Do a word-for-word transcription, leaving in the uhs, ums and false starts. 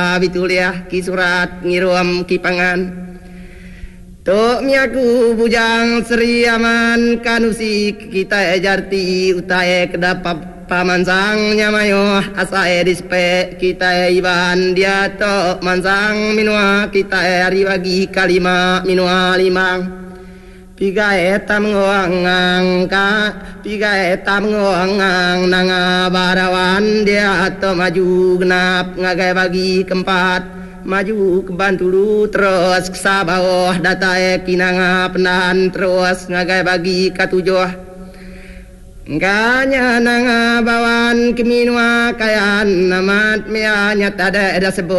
Bituliah ki surat ngirum ki pangan tok miaku bujang Sri Aman kanusi kita jarti utae kedapap pamansang nyamayo asae dispe kita iban dia tok mansang minua kita ari bagi kalima minua limang piga etam ngoangang ka piga etam ngoangang nanga barawan dia atau maju genap ngagai bagi keempat maju ke Bantulu terus ke Sabawah datae kinanga penahan terus ngagai bagi katujuh nganya nanga bawan keminua kayan namat mea nyata ada ada sebut